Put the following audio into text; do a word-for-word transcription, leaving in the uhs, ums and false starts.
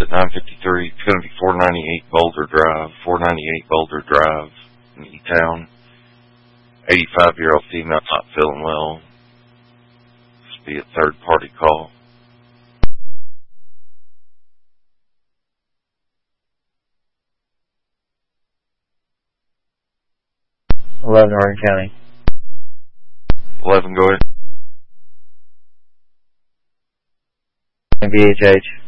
at nine fifty-three. It's going to be four ninety-eight Boulder Drive, four ninety-eight Boulder Drive in E-Town. eighty-five-year-old female not feeling well. This will be a third-party call. eleven, Orange County. eleven, go ahead. B H H.